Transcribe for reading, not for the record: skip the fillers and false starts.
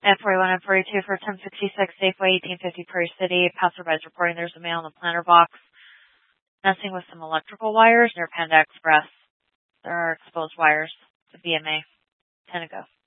At 41 and 42 for 1066 Safeway, 1850 Prairie City. Passerby's reporting there's a male in the planter box messing with some electrical wires near Panda Express. There are exposed wires. The BMA. 10 ago.